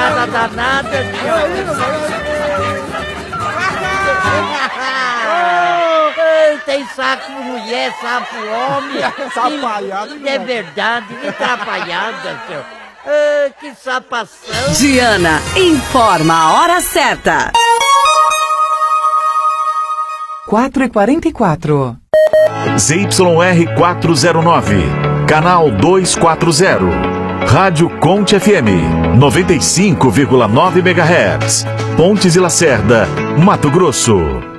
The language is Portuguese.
palhaçada danada, senhor. Tem saco mulher, sapo homem. Sapalhada. É verdade, que atrapalhada, senhor. Que sapação. Diana informa a hora certa. 4h44. ZYR 409, canal 240. Rádio Conte FM, 95,9 MHz. Pontes e Lacerda, Mato Grosso.